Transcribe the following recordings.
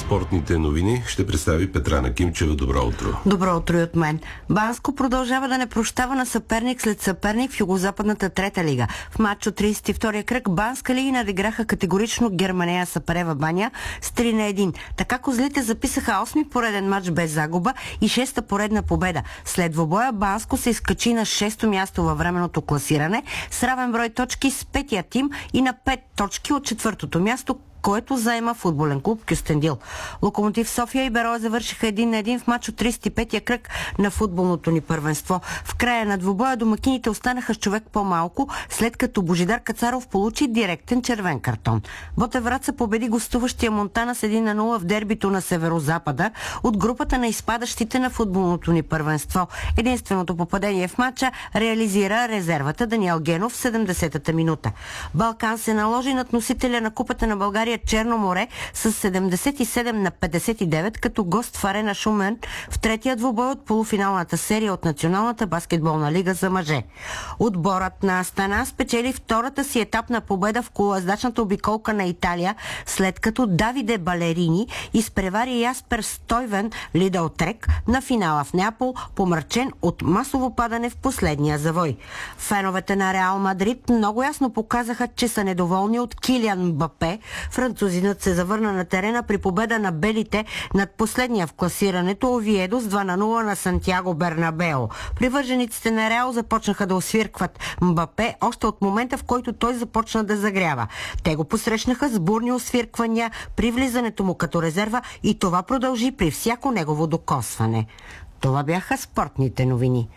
Спортните новини ще представи Петрана Кимчева. Добро утро. Добро утро и от мен. Банско продължава да не прощава на съперник след съперник в югозападната трета лига. В матч от 32-я кръг Банска Лиги надиграха категорично Германея Сапарева Баня с 3-1. Така козлите записаха 8-ми пореден матч без загуба и 6-та поредна победа. След двобоя Банско се изкачи на 6-то място във временното класиране с равен брой точки с 5-я тим и на 5 точки от 4-то място, което заема футболен клуб Кюстендил. Локомотив София и Берое завършиха 1-1 в матч от 35-я кръг на футболното ни първенство. В края на двубоя домакините останаха с човек по-малко, след като Божидар Кацаров получи директен червен картон. Ботев Враца победи гостуващия Монтана с 1-0 в дербито на Северозапада от групата на изпадащите на футболното ни първенство. Единственото попадение в матча реализира резервата Даниел Генов в 70-та минута. Балкан се наложи над носителя на Купата на България Черно море с 77-59, като гост в Арена Шумен в третия двубой от полуфиналната серия от Националната баскетболна лига за мъже. Отборът на Астана спечели втората си етапна победа в колоездачната обиколка на Италия, след като Давиде Балерини изпревари Яспер Стойвен Лидъл Трек на финала в Неапол, помрачен от масово падане в последния завой. Феновете на Реал Мадрид много ясно показаха, че са недоволни от Килиан Мбапе. Французинът се завърна на терена при победа на белите над последния в класирането Овиедо с 2-0 на Сантьяго Бернабео. Привържениците на Реал започнаха да освиркват Мбапе още от момента, в който той започна да загрява. Те го посрещнаха с бурни освирквания при влизането му като резерва и това продължи при всяко негово докосване. Това бяха спортните новини.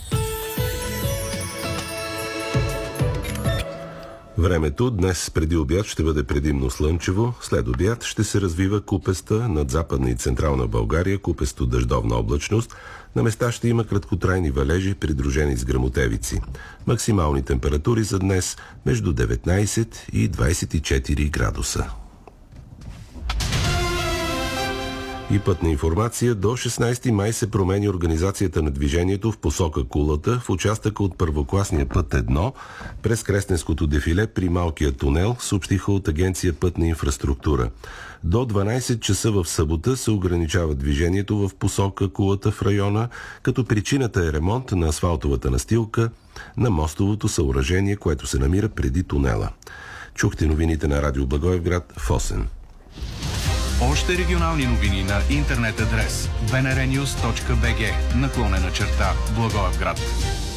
Времето днес преди обяд ще бъде предимно слънчево, след обяд ще се развива купеста над Западна и Централна България, купесто дъждовна облачност. На места ще има краткотрайни валежи, придружени с гръмотевици. Максимални температури за днес между 19 и 24 градуса. И пътна информация. До 16 май се промени организацията на движението в посока Кулата в участъка от първокласния път 1 през Кресненското дефиле при малкия тунел, съобщиха от агенция Пътна инфраструктура. До 12 часа в събота се ограничава движението в посока Кулата в района, като причината е ремонт на асфалтовата настилка на мостовото съоръжение, което се намира преди тунела. Чухте новините на Радио Благоевград в 8. Още регионални новини на интернет адрес bnrnews.bg /Благоевград.